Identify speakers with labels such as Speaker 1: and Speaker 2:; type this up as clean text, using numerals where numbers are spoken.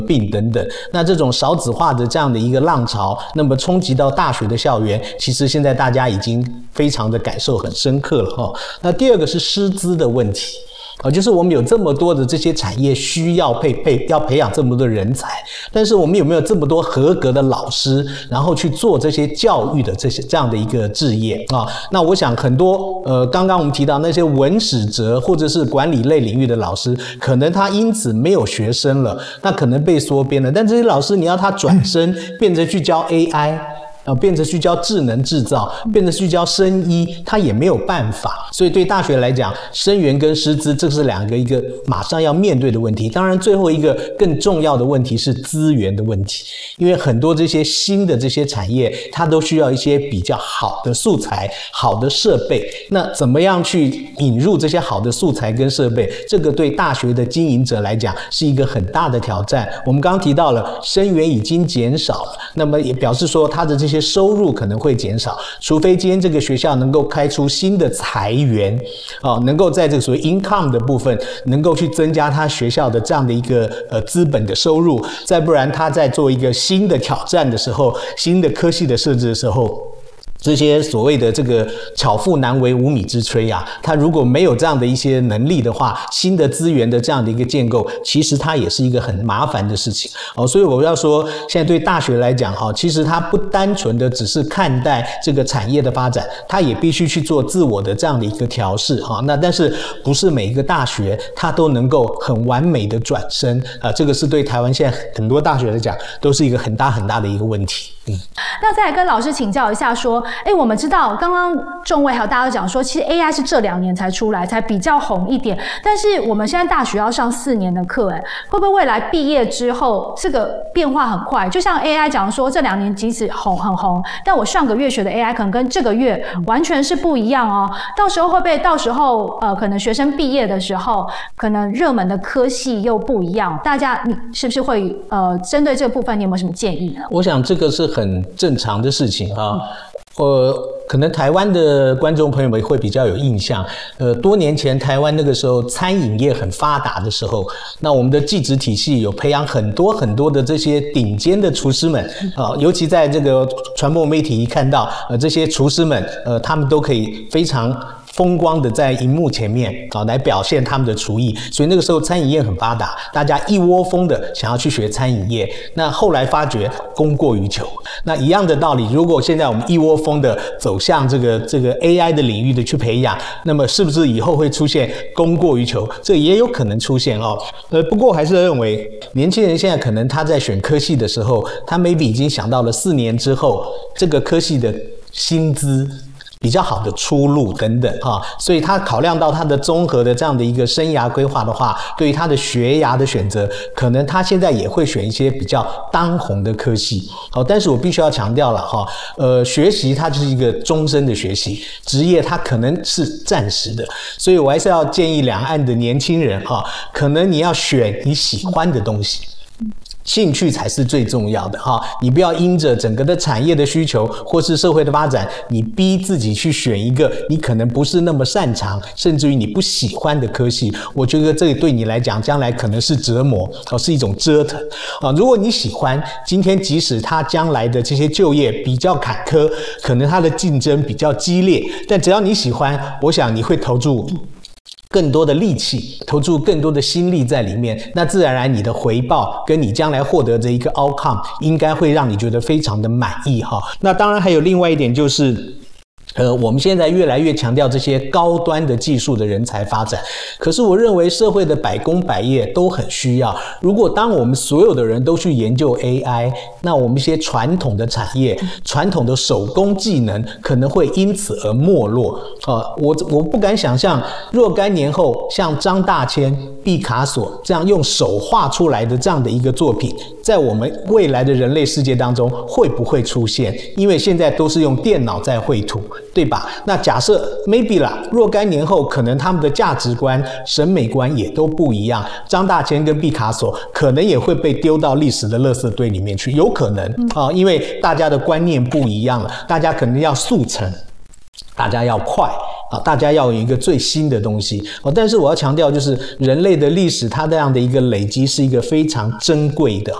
Speaker 1: 并等等。那这种少子化的这样的一个浪潮，那么冲击到大学的校园，其实现在大家已经非常的感受很深刻了哈。那第二个是师资的问题。就是我们有这么多的这些产业需要要培养这么多的人才，但是我们有没有这么多合格的老师，然后去做这些教育的这样的一个志业啊？那我想很多刚刚我们提到那些文史哲或者是管理类领域的老师，可能他因此没有学生了，那可能被缩编了。但这些老师你要他转身变成去教 AI。变成去教智能制造，变成去教生医，他也没有办法。所以对大学来讲，生源跟师资这是两个一个马上要面对的问题。当然最后一个更重要的问题是资源的问题，因为很多这些新的这些产业，它都需要一些比较好的素材、好的设备。那怎么样去引入这些好的素材跟设备，这个对大学的经营者来讲是一个很大的挑战。我们刚刚提到了生源已经减少了，那么也表示说它的这些收入可能会减少，除非今天这个学校能够开出新的财源，能够在这个所谓 income 的部分能够去增加他学校的这样的一个资本的收入，再不然他在做一个新的挑战的时候，新的科系的设置的时候，这些所谓的这个巧妇难为无米之炊啊，他如果没有这样的一些能力的话，新的资源的这样的一个建构，其实它也是一个很麻烦的事情所以我要说，现在对大学来讲其实它不单纯的只是看待这个产业的发展，它也必须去做自我的这样的一个调试那但是不是每一个大学它都能够很完美的转身这个是对台湾现在很多大学来讲都是一个很大很大的一个问题。
Speaker 2: 那再来跟老师请教一下说，我们知道刚刚仲尉还有大家都讲说，其实 AI 是这2年才出来，才比较红一点。但是我们现在大学要上4年的课，会不会未来毕业之后这个变化很快？就像 AI 讲说，这2年即使很红，但我上个月学的 AI 可能跟这个月完全是不一样哦。到时候会不会可能学生毕业的时候，可能热门的科系又不一样？大家你是不是会针对这个部分，你有没有什么建议呢？
Speaker 1: 我想这个是很正常的事情可能台湾的观众朋友们会比较有印象，多年前台湾那个时候餐饮业很发达的时候，那我们的技职体系有培养很多很多的这些顶尖的厨师们尤其在这个传播媒体一看到这些厨师们他们都可以非常风光的在荧幕前面来表现他们的厨艺，所以那个时候餐饮业很发达，大家一窝蜂的想要去学餐饮业。那后来发觉供过于求，那一样的道理，如果现在我们一窝蜂的走向这个 AI 的领域的去培养，那么是不是以后会出现供过于求？这也有可能出现不过还是认为年轻人现在可能他在选科系的时候，他 maybe 已经想到了4年之后这个科系的薪资比较好的出路等等所以他考量到他的综合的这样的一个生涯规划的话，对于他的学涯的选择，可能他现在也会选一些比较当红的科系但是我必须要强调了学习它就是一个终身的学习，职业它可能是暂时的，所以我还是要建议两岸的年轻人可能你要选你喜欢的东西，兴趣才是最重要的你不要因着整个的产业的需求或是社会的发展，你逼自己去选一个你可能不是那么擅长，甚至于你不喜欢的科系。我觉得这个对你来讲将来可能是折磨是一种折腾如果你喜欢，今天即使他将来的这些就业比较坎坷，可能他的竞争比较激烈，但只要你喜欢，我想你会投注更多的力气，投注更多的心力在里面，那自然而然你的回报跟你将来获得的一个 outcome 应该会让你觉得非常的满意那当然还有另外一点就是我们现在越来越强调这些高端的技术的人才发展，可是我认为社会的百工百业都很需要。如果当我们所有的人都去研究 AI， 那我们一些传统的产业、传统的手工技能可能会因此而没落。我不敢想象若干年后，像张大千、毕卡索这样用手画出来的这样的一个作品，在我们未来的人类世界当中会不会出现？因为现在都是用电脑在绘图。对吧？那假设 maybe 啦，若干年后可能他们的价值观、审美观也都不一样。张大千跟毕卡索可能也会被丢到历史的垃圾堆里面去，有可能因为大家的观念不一样了，大家可能要速成，大家要快大家要有一个最新的东西但是我要强调，就是人类的历史它这样的一个累积是一个非常珍贵的